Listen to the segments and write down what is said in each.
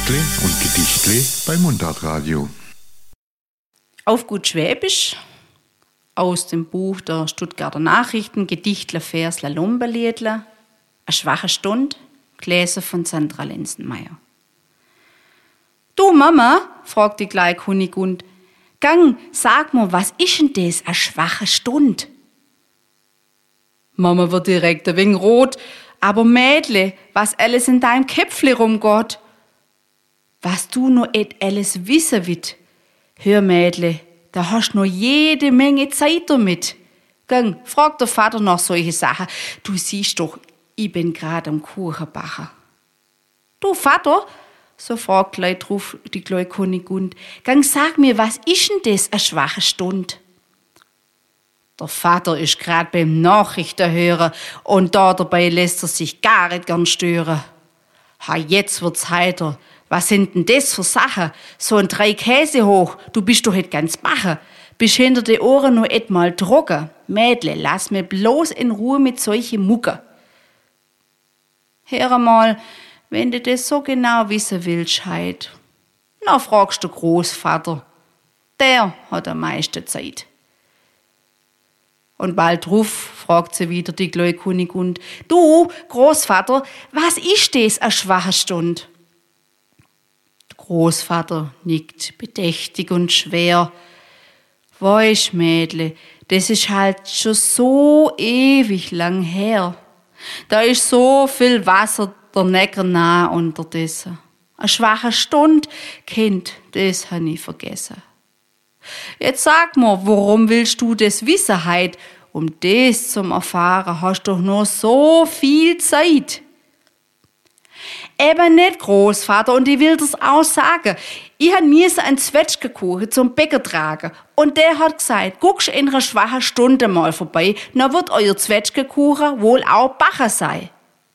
Geschichtle und Gedichtle bei Mundartradio. Auf gut Schwäbisch aus dem Buch der Stuttgarter Nachrichten, Gedichtler, Versler, Lombeliedler, eine schwache Stund, gelesen von Sandra Lenzenmeier. Du Mama, fragt die gleich Kunigund, gang, sag mir, was ist denn das, eine schwache Stund? Mama wird direkt ein wenig rot, aber Mädle, was alles in deinem Köpfle rumgeht. Was du nur alles wissen willst. Hör Mädle, da hast du noch jede Menge Zeit damit. Gang, frag der Vater nach solche Sachen. Du siehst doch, ich bin gerade am Kuchenbacher. Du Vater, so fragt gleich drauf die kleine Kunigund, gang, sag mir, was ist denn das, eine schwache Stund? Der Vater ist gerade beim Nachrichtenhören und da dabei lässt er sich gar nicht gern stören. Ha, jetzt wird's heiter. Was sind denn das für Sachen? So ein 3 Käse hoch, du bist doch nicht ganz bache. Bist hinter die Ohren nur etmal trocken. Mädle, lass mir bloß in Ruhe mit solche Mucke. Hör mal, wenn du das so genau wissen willst, heit, na fragst du Großvater. Der hat am meisten Zeit. Und bald drauf fragt sie wieder die kleine Kunigund, du, Großvater, was ist das, eine schwache Stund? Der Großvater nickt bedächtig und schwer. Weisst, Mädle, das ist halt schon so ewig lang her. Da ist so viel Wasser der Neckar nah unterdessen. Eine schwache Stund, Kind, das han ich vergessen. Jetzt sag mir, warum willst du das wissen heit? Um das zum Erfahren hast doch nur so viel Zeit. Eben nicht, Großvater, und ich will das auch sagen. Ich han müssen einen Zwetschgenkuchen zum Bäcker tragen. Und der hat gesagt, guckst in einer schwachen Stunde mal vorbei, dann wird euer Zwetschgenkuchen wohl auch backen sein.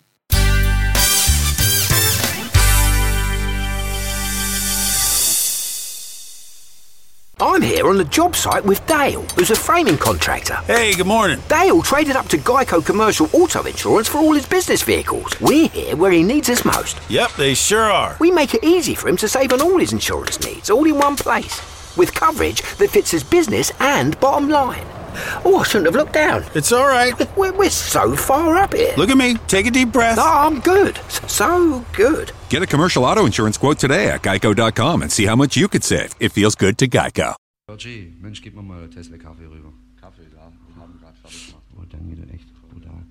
I'm here on the job site with Dale, who's a framing contractor. Hey, good morning. Dale traded up to Geico Commercial Auto Insurance for all his business vehicles. We're here where he needs us most. Yep, they sure are. We make it easy for him to save on all his insurance needs, all in one place, with coverage that fits his business and bottom line. Oh, I shouldn't have looked down. It's all right. We're so far up here. Look at me. Take a deep breath. No, I'm good. So good. Get a commercial auto insurance quote today at geico.com and see how much you could save. It feels good to Geico. G, Mensch, gib mir mal Tesla Kaffee rüber. Kaffee, da. Wir haben gerade fertig gemacht. Oh, dann geht das echt brutal.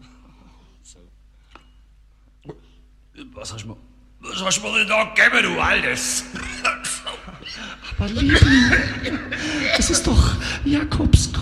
Was hast du mir denn da gegeben, du Altes? Aber Lieben, das ist doch Jakobs